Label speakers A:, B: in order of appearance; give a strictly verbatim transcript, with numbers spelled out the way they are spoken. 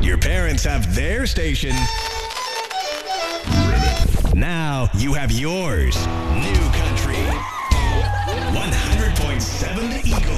A: Your parents have their station. Now you have yours. New Country